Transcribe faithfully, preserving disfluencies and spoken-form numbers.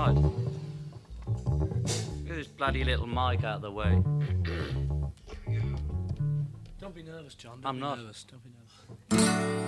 right. Get this bloody little mic out of the way. Don't be nervous, John. Don't I'm be not. nervous. Don't be nervous.